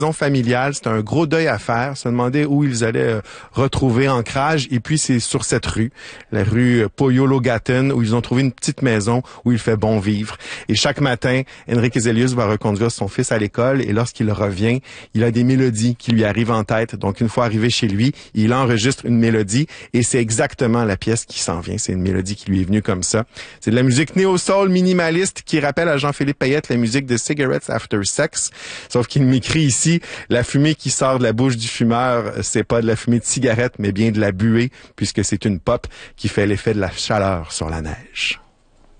familiale, c'était un gros deuil à faire, se demander où ils allaient retrouver ancrage, et puis c'est sur cette rue, la rue Poyolo-Gatten, où ils ont trouvé une petite maison où il fait bon vivre. Et chaque matin, Henrik Ezelius va reconduire son fils à l'école, et lorsqu'il revient, il a des mélodies qui lui arrivent en tête. Donc une fois arrivé chez lui, il enregistre une mélodie, et c'est exactement la pièce qui s'en vient. C'est une mélodie qui lui est venue comme ça. C'est de la musique néo-soul minimaliste qui rappelle à Jean-Philippe Payette la musique de Cigarettes After Sex, sauf qu'il m'écrit ici: la fumée qui sort de la bouche du fumeur, c'est pas de la fumée de cigarette, mais bien de la buée, puisque c'est une pop qui fait l'effet de la chaleur sur la neige.